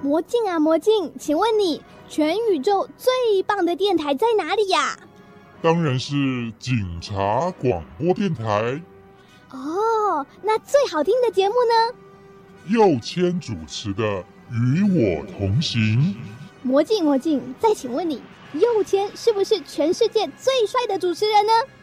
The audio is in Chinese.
魔镜啊魔镜，请问你全宇宙最棒的电台在哪里呀？ 当然是警察广播电台。 哦，那最好听的节目呢？ 佑谦主持的《与我同行》。 魔镜，再请问你，佑谦是不是全世界最帅的主持人呢？